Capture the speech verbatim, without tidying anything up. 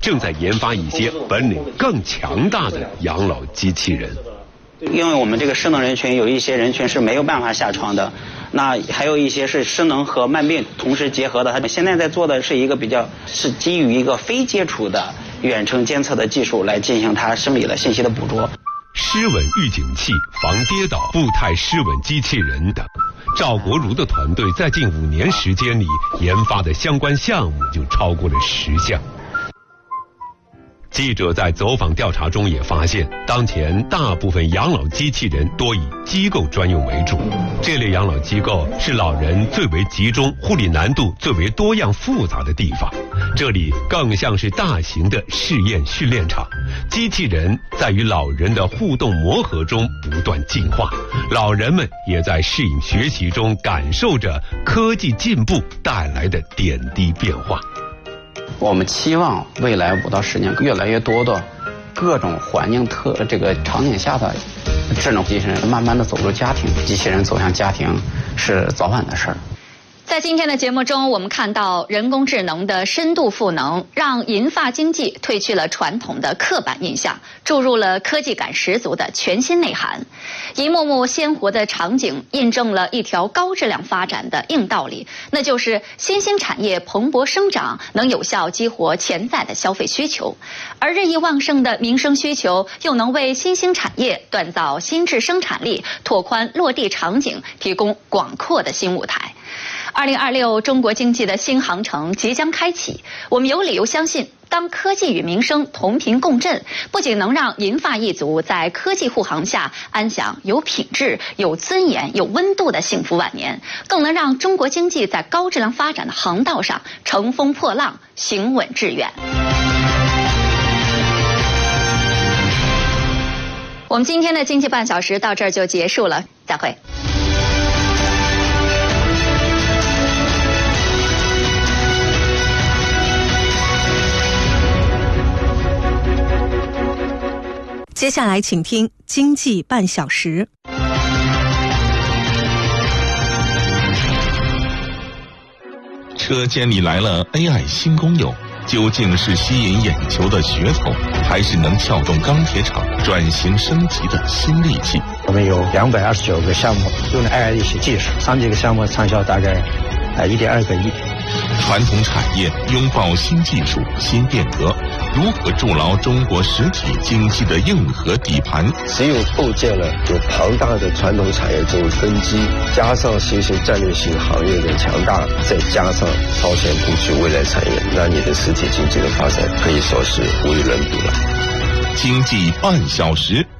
正在研发一些本领更强大的养老机器人。 因为我们这个失能人群有一些人群是没有办法下床的，那还有一些是失能和慢病同时结合的。他们现在在做的是一个比较是基于一个非接触的远程监测的技术来进行它生理的信息的捕捉。 失稳预警器、防跌倒、步态失稳机器人等，赵国儒的团队在近五年时间里研发的相关项目就超过了十项。记者在走访调查中也发现，当前大部分养老机器人多以机构专用为主，这类养老机构是老人最为集中、护理难度最为多样复杂的地方。这里更像是大型的试验训练场，机器人在与老人的互动磨合中不断进化，老人们也在适应学习中感受着科技进步带来的点滴变化。 我们期望未来五到十年，越来越多的各种环境特这个场景下的智能机器人，慢慢的走入家庭，机器人走向家庭是早晚的事儿。 在今天的节目中，我们看到人工智能的深度赋能，让银发经济褪去了传统的刻板印象，注入了科技感十足的全新内涵。一幕幕鲜活的场景印证了一条高质量发展的硬道理，那就是新兴产业蓬勃生长，能有效激活潜在的消费需求，而日益旺盛的民生需求又能为新兴产业锻造新质生产力，拓宽落地场景，提供广阔的新舞台。二零二六中国经济的新航程即将开启，我们有理由相信，当科技与民生同频共振，不仅能让银发一族在科技护航下安享有品质、有尊严、有温度的幸福晚年，更能让中国经济在高质量发展的航道上乘风破浪，行稳致远。我们今天的经济半小时到这儿就结束了，再会。 接下来请听经济半小时。 车间里来了 A I 新工友，究竟是吸引眼球的噱头，还是能撬动钢铁厂转型升级的新利器？ 我们有两百二十九个项目，用了 A I 一些技术，上几个项目畅销大概呃一点二个亿。 传统产业拥抱新技术、新变革，如何筑牢中国实体经济的硬核底盘？ 只有构建了有庞大的传统产业这种根基，加上新兴战略性行业的强大，再加上超前布局未来产业，那你的实体经济的发展可以说是无与伦比了。 经济半小时，